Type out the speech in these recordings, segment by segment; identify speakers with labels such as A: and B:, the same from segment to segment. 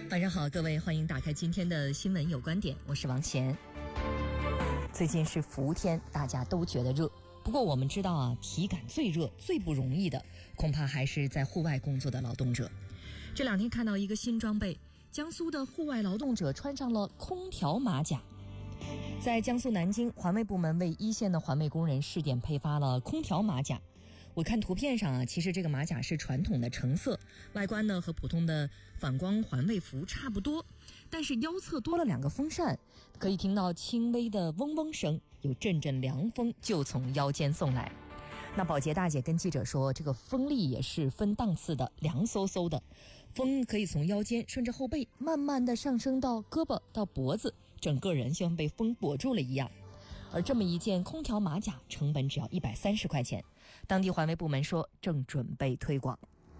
A: 晚上好，各位，欢迎打开今天的新闻有观点，我是王贤。最近是伏天，大家都觉得热，不过我们知道啊，体感最热最不容易的恐怕还是在户外工作的劳动者。这两天看到一个新装备，江苏的户外劳动者穿上了空调马甲。在江苏南京，环卫部门为一线的环卫工人试点配发了空调马甲。我看图片上啊，其实这个马甲是传统的橙色，外观呢和普通的反光环卫服差不多，但是腰侧多了2个风扇，可以听到轻微的嗡嗡声，有阵阵凉风就从腰间送来。那保洁大姐跟记者说，这个风力也是分档次的，凉飕飕的，风可以从腰间顺着后背慢慢的上升到胳膊到脖子，整个人像被风裹住了一样。而这么一件空调马甲成本只要130块钱，当地环卫部门说正准备推广。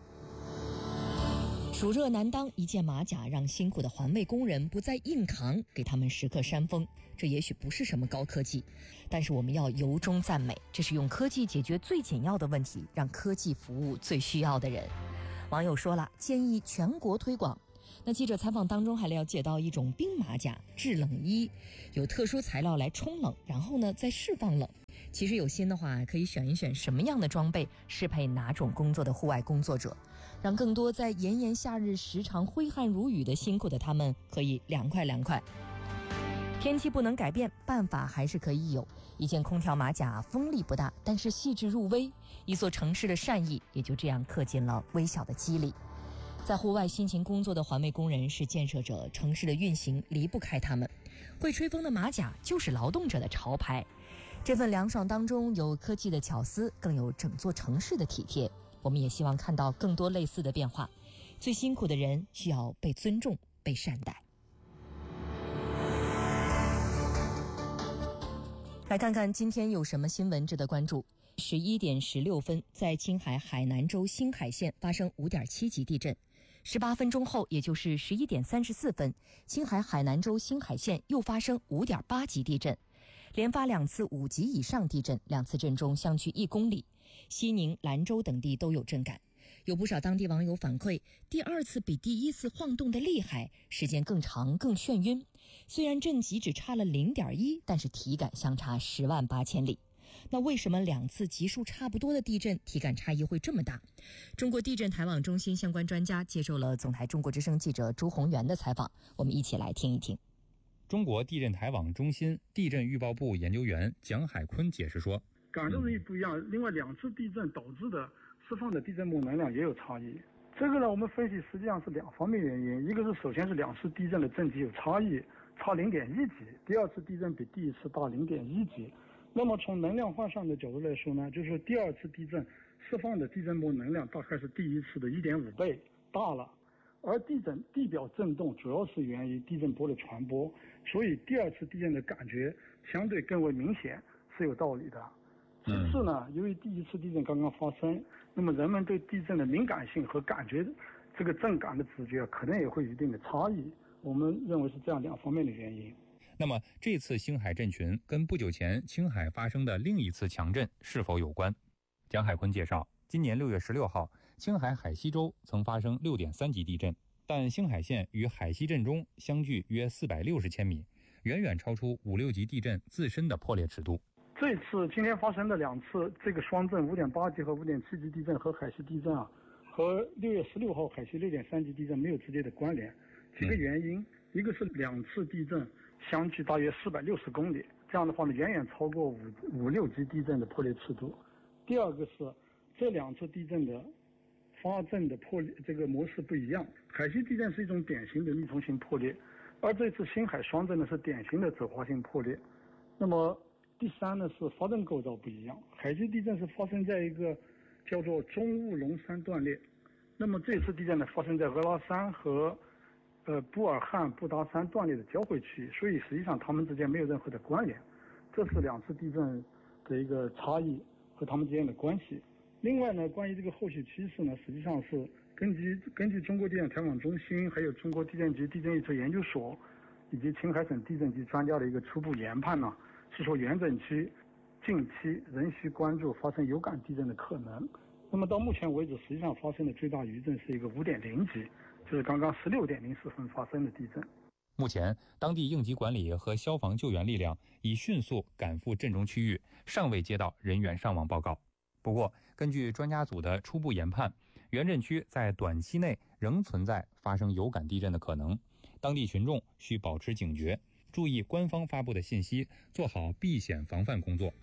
A: 暑热难当，一件马甲让辛苦的环卫工人不再硬扛，给他们时刻扇风。这也许不是什么高科技，但是我们要由衷赞美，这是用科技解决最紧要的问题，让科技服务最需要的人。网友说了，建议全国推广。那记者采访当中还了解到一种冰马甲制冷衣，有特殊材料来冲冷，然后呢再释放冷。其实有心的话，可以选一选什么样的装备适配哪种工作的户外工作者，让更多在炎炎夏日时常挥汗如雨的辛苦的他们可以凉快凉快。天气不能改变，办法还是可以有。一件空调马甲风力不大，但是细致入微，一座城市的善意也就这样刻进了微小的肌理。在户外辛勤工作的环卫工人是建设者，城市的运行离不开他们。会吹风的马甲就是劳动者的潮牌。这份凉爽当中有科技的巧思，更有整座城市的体贴。我们也希望看到更多类似的变化。最辛苦的人需要被尊重，被善待。来看看今天有什么新闻值得关注。11点16分，在青海海南州兴海县发生5.7级地震。18分钟后，也就是11点34分，青海海南州兴海县又发生5.8级地震，连发2次5级以上地震，2次震中相距1公里。西宁、兰州等地都有震感。有不少当地网友反馈，第2次比第1次晃动的厉害，时间更长更眩晕。虽然震级只差了 0.1， 但是体感相差10万8千里。那为什么2次级数差不多的地震体感差异会这么大？中国地震台网中心相关专家接受了总台中国之声记者朱宏元的采访，我们一起来听一听。
B: 中国地震台网中心地震预报部研究员蒋海坤解释说，
C: 感受力不一样，另外2次地震导致的释放的地震波能量也有差异。这个呢，我们分析实际上是2方面原因，一个是首先是2次地震的震级有差异，差 0.1 级，第2次地震比第1次大 0.1 级。那么从能量换算的角度来说呢，就是第2次地震释放的地震波能量大概是第1次的 1.5 倍大了，而地表震动主要是源于地震波的传播，所以第2次地震的感觉相对更为明显，是有道理的。其次呢，由于第1次地震刚刚发生，那么人们对地震的敏感性和感觉这个震感的直觉可能也会有一定的差异，我们认为是这样2方面的原因。
B: 那么这次兴海震群跟不久前青海发生的另一次强震是否有关？蒋海坤介绍，今年6月16号，青海海西州曾发生 6.3 级地震，但兴海县与海西震中相距约460千米，远远超出5、6级地震自身的破裂尺度。
C: 这次今天发生的2次这个双震 5.8 级和 5.7 级地震和海西地震和6月16号海西 6.3 级地震没有直接的关联。几个原因，一个是2次地震相距大约460公里，这样的话呢，远远超过5、6级地震的破裂尺度。第二个是这2次地震的发震的破裂这个模式不一样，海西地震是一种典型的密丛性破裂，而这次兴海双震呢是典型的走滑性破裂。那么第3呢是发震构造不一样，海西地震是发生在一个叫做中乌龙山断裂，那么这次地震呢发生在俄拉山和布尔汉布达山断裂的交汇区域，所以实际上它们之间没有任何的关联，这是2次地震的一个差异和它们之间的关系。另外呢，关于这个后续趋势呢，实际上是根据中国地震台网中心还有中国地震局地震预测研究所以及青海省地震局专家的一个初步研判呢，是说原震区近期仍需关注发生有感地震的可能。那么到目前为止，实际上发生的最大余震是一个5.0级， 就是刚刚16.04分发生的地震。
B: 目前，当地应急管理和消防救援力量已迅速赶赴震中区域，尚未接到人员伤亡报告。不过，根据专家组的初步研判，原震区在短期内仍存在发生有感地震的可能，当地群众需保持警觉，注意官方发布的信息，做好避险防范工作。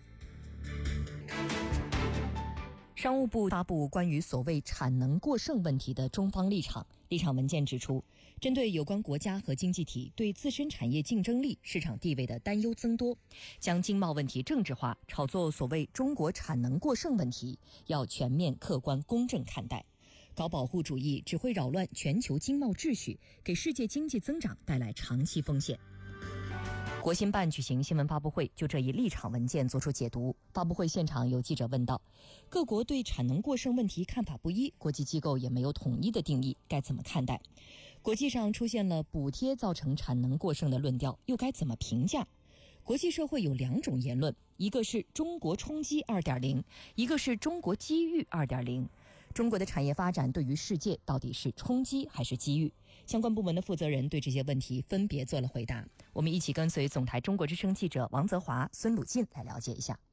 A: 商务部发布关于所谓产能过剩问题的中方立场。立场文件指出，针对有关国家和经济体对自身产业竞争力、市场地位的担忧增多，将经贸问题政治化，炒作所谓中国产能过剩问题，要全面、客观、公正看待。搞保护主义只会扰乱全球经贸秩序，给世界经济增长带来长期风险。国新办举行新闻发布会，就这一立场文件作出解读。发布会现场有记者问道，各国对产能过剩问题看法不一，国际机构也没有统一的定义，该怎么看待？国际上出现了补贴造成产能过剩的论调，又该怎么评价？国际社会有2种言论，一个是中国冲击 2.0， 一个是中国机遇 2.0。中国的产业发展对于世界到底是冲击还是机遇？相关部门的负责人对这些问题分别做了回答。我们一起跟随总台中国之声记者王泽华、孙鲁进来了解一下。